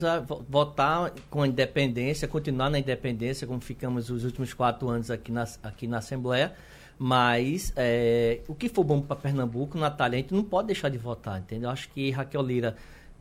votar com a independência, continuar na independência, como ficamos os últimos 4 anos aqui na Assembleia, mas o que for bom para Pernambuco, Natália, a gente não pode deixar de votar, entendeu? Acho que Raquel Lira,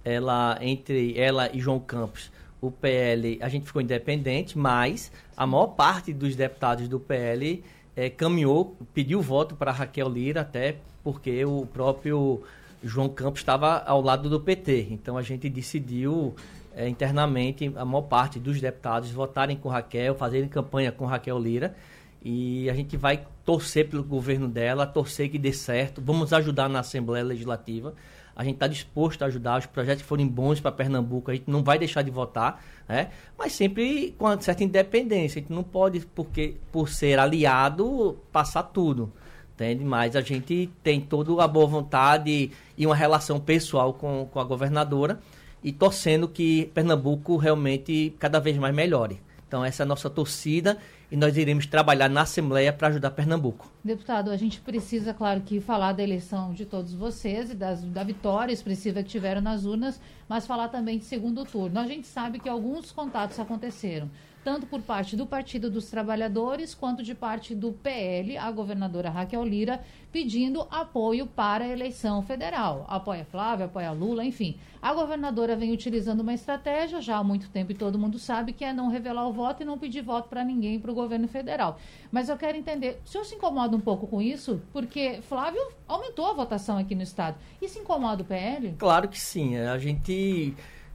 entre ela e João Campos, o PL, a gente ficou independente, mas a maior parte dos deputados do PL caminhou, pediu voto para Raquel Lira, até porque o próprio João Campos estava ao lado do PT. Então a gente decidiu internamente, a maior parte dos deputados votarem com Raquel, fazerem campanha com Raquel Lira, e a gente vai torcer pelo governo dela, torcer que dê certo, vamos ajudar na Assembleia Legislativa. A gente está disposto a ajudar, os projetos que forem bons para Pernambuco, a gente não vai deixar de votar, né? Mas sempre com uma certa independência. A gente não pode, por ser aliado, passar tudo, entende? Mas a gente tem toda a boa vontade e uma relação pessoal com a governadora e torcendo que Pernambuco realmente cada vez mais melhore. Então essa é a nossa torcida e nós iremos trabalhar na Assembleia para ajudar Pernambuco. Deputado, a gente precisa, claro, que falar da eleição de todos vocês e da vitória expressiva que tiveram nas urnas, mas falar também de segundo turno. A gente sabe que alguns contatos aconteceram, tanto por parte do Partido dos Trabalhadores, quanto de parte do PL, a governadora Raquel Lira, pedindo apoio para a eleição federal. Apoia Flávio, apoia Lula, enfim. A governadora vem utilizando uma estratégia já há muito tempo e todo mundo sabe que é não revelar o voto e não pedir voto para ninguém, para o governo federal. Mas eu quero entender, o senhor se incomoda um pouco com isso? Porque Flávio aumentou a votação aqui no estado. E se incomoda o PL? Claro que sim. A gente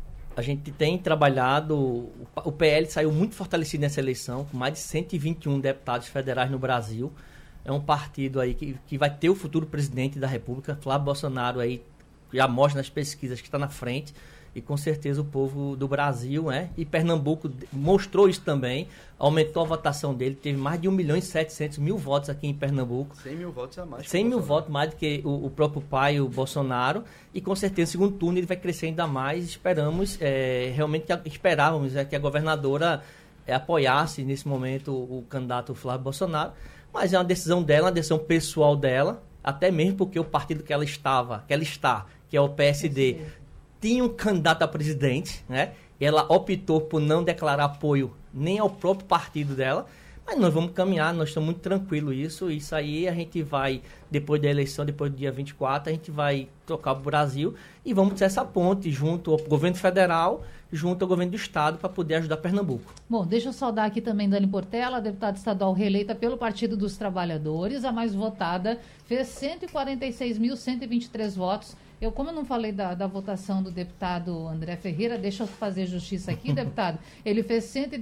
tem trabalhado, o PL saiu muito fortalecido nessa eleição, com mais de 121 deputados federais no Brasil. É um partido aí que vai ter o futuro presidente da República. Flávio Bolsonaro aí já mostra nas pesquisas que está na frente. E com certeza o povo do Brasil, né? E Pernambuco mostrou isso também. Aumentou a votação dele, teve mais de 1.700.000 votos aqui em Pernambuco. 100 mil votos a mais. 100 mil votos mais do que o próprio pai, o Bolsonaro. E com certeza, no segundo turno, ele vai crescer ainda mais. Esperamos, esperávamos que a governadora apoiasse nesse momento o candidato Flávio Bolsonaro. Mas é uma decisão dela, uma decisão pessoal dela, até mesmo porque o partido que ela está, que é o PSD, tinha um candidato a presidente, né? E ela optou por não declarar apoio nem ao próprio partido dela. Mas nós vamos caminhar, nós estamos muito tranquilos isso aí a gente vai, depois da eleição, depois do dia 24, a gente vai tocar o Brasil e vamos fazer essa ponte junto ao governo federal, junto ao governo do estado, para poder ajudar Pernambuco. Bom, deixa eu saudar aqui também Dani Portela, deputada estadual reeleita pelo Partido dos Trabalhadores, a mais votada, fez 146.123 votos. Como eu não falei da votação do deputado André Ferreira, deixa eu fazer justiça aqui, deputado. Ele fez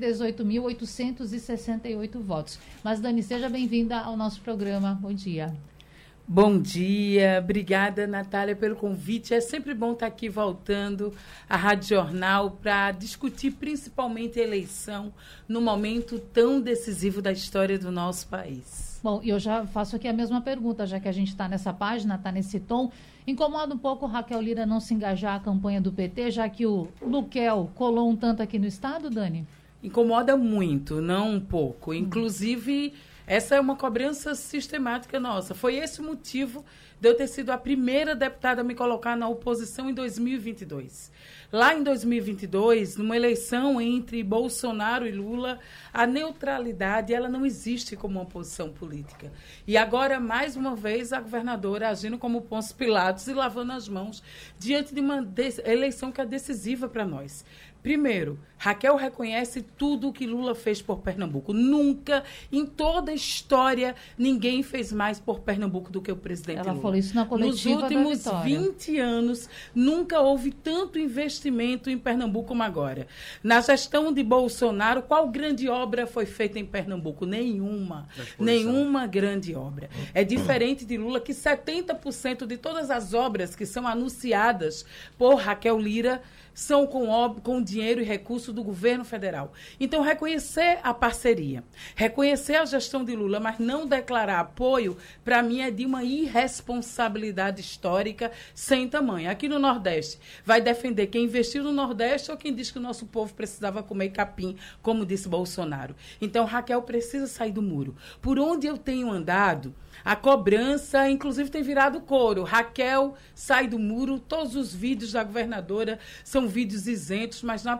118.868 votos. Mas, Dani, seja bem-vinda ao nosso programa. Bom dia. Bom dia. Obrigada, Natália, pelo convite. É sempre bom estar aqui voltando à Rádio Jornal para discutir principalmente a eleição num momento tão decisivo da história do nosso país. Bom, eu já faço aqui a mesma pergunta, já que a gente está nessa página, está nesse tom. Incomoda um pouco Raquel Lira não se engajar à campanha do PT, já que o Luquel colou um tanto aqui no estado, Dani? Incomoda muito, não um pouco. Inclusive, essa é uma cobrança sistemática nossa. Foi esse o motivo de eu ter sido a primeira deputada a me colocar na oposição em 2022. Lá em 2022, numa eleição entre Bolsonaro e Lula, a neutralidade ela não existe como uma posição política. E agora, mais uma vez, a governadora agindo como Pôncio Pilatos e lavando as mãos diante de uma eleição que é decisiva para nós. Primeiro, Raquel reconhece tudo o que Lula fez por Pernambuco. Nunca, em toda a história, ninguém fez mais por Pernambuco do que o presidente Lula. Ela falou isso na coletiva da Vitória. Nos últimos 20 anos, nunca houve tanto investimento em Pernambuco como agora. Na gestão de Bolsonaro, qual grande obra foi feita em Pernambuco? Nenhuma. Nenhuma grande obra. É diferente de Lula, que 70% de todas as obras que são anunciadas por Raquel Lira são com dinheiro e recurso do governo federal. Então, reconhecer a parceria, reconhecer a gestão de Lula, mas não declarar apoio, para mim, é de uma irresponsabilidade histórica sem tamanho. Aqui no Nordeste, vai defender quem investiu no Nordeste ou quem diz que o nosso povo precisava comer capim, como disse Bolsonaro. Então, Raquel precisa sair do muro. Por onde eu tenho andado, a cobrança, inclusive, tem virado coro. Raquel sai do muro, todos os vídeos da governadora são vídeos isentos, mas não